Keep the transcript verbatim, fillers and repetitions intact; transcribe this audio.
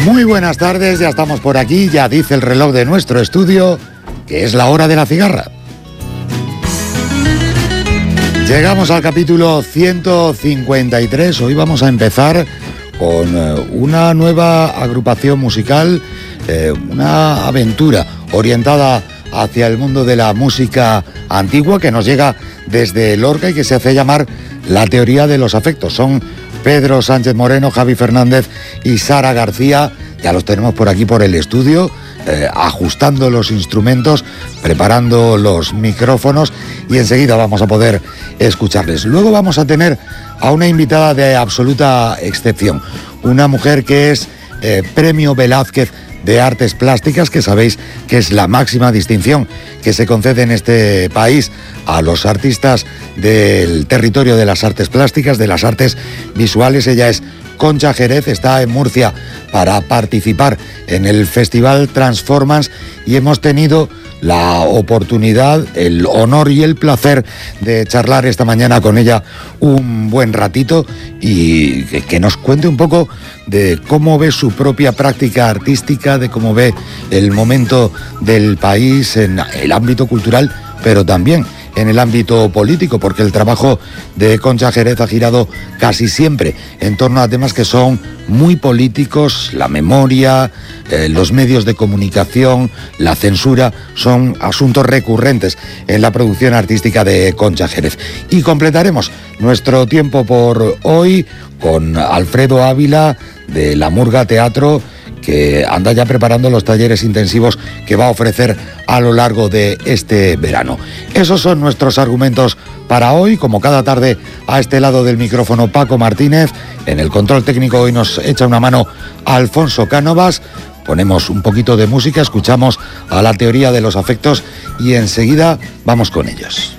Muy buenas tardes, ya estamos por aquí, ya dice el reloj de nuestro estudio que es la hora de la cigarra. Llegamos al capítulo ciento cincuenta y tres, hoy vamos a empezar con una nueva agrupación musical, eh, una aventura orientada hacia el mundo de la música antigua que nos llega desde Lorca y que se hace llamar La Teoría de los Afectos. Son Pedro Sánchez Moreno, Javi Fernández y Sara García. Ya los tenemos por aquí por el estudio, eh, ajustando los instrumentos, preparando los micrófonos y enseguida vamos a poder escucharles. Luego vamos a tener a una invitada de absoluta excepción, una mujer que es eh, Premio Velázquez de Artes Plásticas, que sabéis que es la máxima distinción que se concede en este país a los artistas del territorio de las artes plásticas, de las artes visuales. Ella es Concha Jerez, está en Murcia para participar en el Festival Transformance y hemos tenido la oportunidad, el honor y el placer de charlar esta mañana con ella un buen ratito y que, que nos cuente un poco de cómo ve su propia práctica artística, de cómo ve el momento del país en el ámbito cultural, pero también en el ámbito político, porque el trabajo de Concha Jerez ha girado casi siempre en torno a temas que son muy políticos, la memoria, eh, los medios de comunicación, la censura, son asuntos recurrentes en la producción artística de Concha Jerez. Y completaremos nuestro tiempo por hoy con Alfredo Ávila de La Murga Teatro, que anda ya preparando los talleres intensivos que va a ofrecer a lo largo de este verano. Esos son nuestros argumentos para hoy. Como cada tarde, a este lado del micrófono Paco Martínez. En el control técnico hoy nos echa una mano Alfonso Cánovas. Ponemos un poquito de música, escuchamos a La Teoría de los Afectos y enseguida vamos con ellos.